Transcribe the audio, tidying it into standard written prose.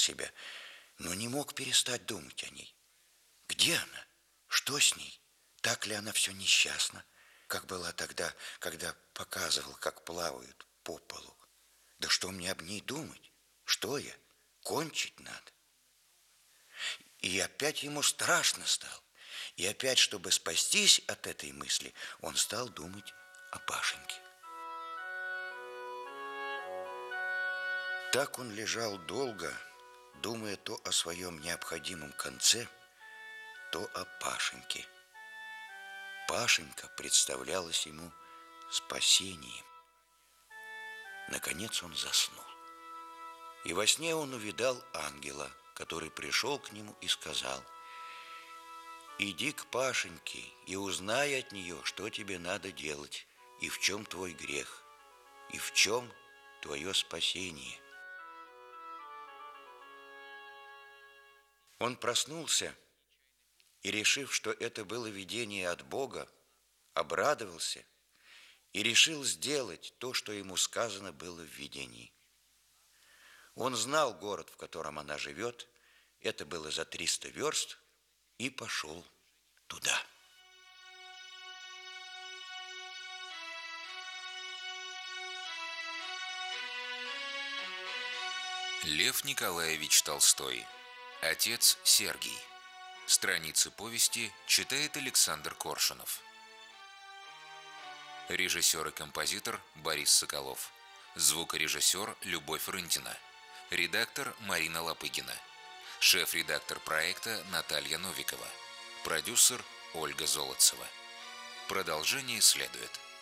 себя, но не мог перестать думать о ней. Где она? Что с ней? Так ли она все несчастна, как была тогда, когда показывал, как плавают по полу? Да что мне об ней думать? Что я? Кончить надо. И опять ему страшно стало. И опять, чтобы спастись от этой мысли, он стал думать о Пашеньке. Так он лежал долго, думая то о своем необходимом конце, то о Пашеньке. Пашенька представлялась ему спасением. Наконец он заснул. И во сне он увидал ангела, который пришел к нему и сказал: «Иди к Пашеньке и узнай от нее, что тебе надо делать, и в чем твой грех, и в чем твое спасение». Он проснулся и, решив, что это было видение от Бога, обрадовался и решил сделать то, что ему сказано было в видении. Он знал город, в котором она живет, это было за 300 верст, и пошел туда. Лев Николаевич Толстой. Отец Сергий. Страницы повести читает Александр Коршунов. Режиссер и композитор Борис Соколов. Звукорежиссер Любовь Рындина. Редактор Марина Лопыгина. Шеф-редактор проекта Наталья Новикова. Продюсер Ольга Золотцева. Продолжение следует.